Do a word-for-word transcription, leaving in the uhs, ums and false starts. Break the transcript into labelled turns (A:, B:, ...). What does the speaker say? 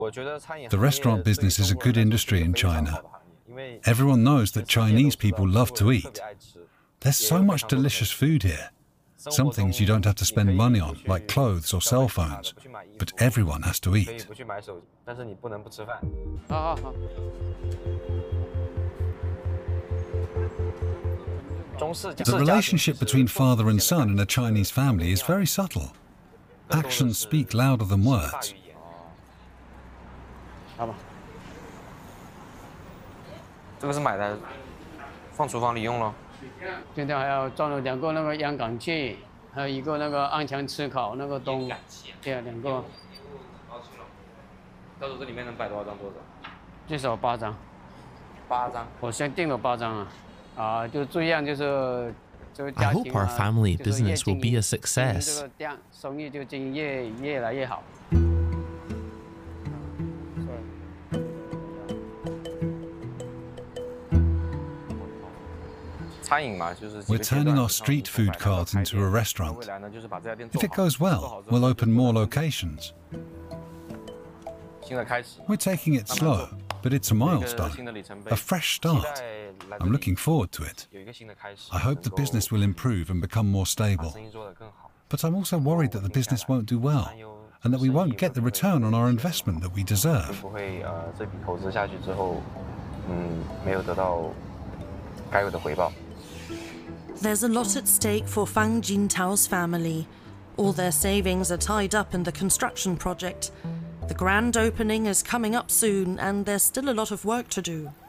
A: The restaurant business is a good industry in China. Everyone knows that Chinese people love to eat. There's so much delicious food here. Some things you don't have to spend money on, like clothes or cell phones, but everyone has to eat. The relationship between father and son in a Chinese family is very subtle. Actions speak louder than words.
B: 这个是买的，放厨房里用了。
C: 今天还要装了两个那个阳感器，还有一个那个安强炙烤那个东，对啊，两个。
B: 到时候这里面能摆多少张桌子？
C: 最少八张。
B: 八张。
C: 我先订了八张啊，啊，就这样就是。
D: I hope our family business will be a success.
A: We're turning our street food cart into a restaurant. If it goes well, we'll open more locations. We're taking it slow, but it's a milestone, a fresh start. I'm looking forward to it. I hope the business will improve and become more stable. But I'm also worried that the business won't do well, and that we won't get the return on our investment that we deserve.
E: There's a lot at stake for Fang Jintao's family. All their savings are tied up in the construction project. The grand opening is coming up soon, and there's still a lot of work to do.